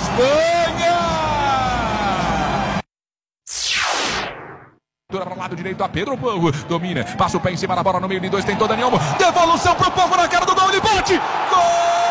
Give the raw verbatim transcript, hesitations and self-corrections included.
Espanha! Para o lado direito a Pedro Paulo, domina, passa o pé em cima da bola no meio de dois, tentou Dani Olmo, devolução pro Povo na cara do gol, ele bate! Gol!